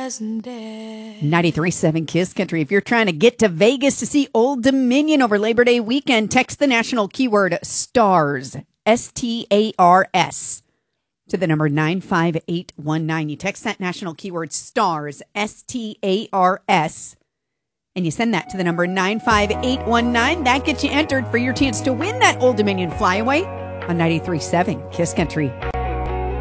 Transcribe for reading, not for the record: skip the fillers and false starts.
wasn't dead. 93.7 Kiss Country. If you're trying to get to Vegas to see Old Dominion over Labor Day weekend, text the national keyword STARS, STARS, to the number 95819. You text that national keyword STARS, STARS, and you send that to the number 95819. That gets you entered for your chance to win that Old Dominion flyaway on 93.7 Kiss Country.